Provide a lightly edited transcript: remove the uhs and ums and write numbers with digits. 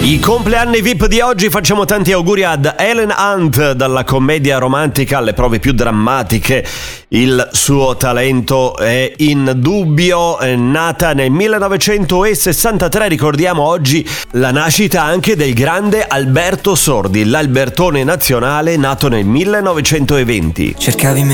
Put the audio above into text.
I compleanni VIP di oggi, facciamo tanti auguri ad Helen Hunt, dalla commedia romantica alle prove più drammatiche. Il suo talento è indubbio, è nata nel 1963, ricordiamo oggi la nascita anche del grande Alberto Sordi, l'Albertone nazionale nato nel 1920. Cercavi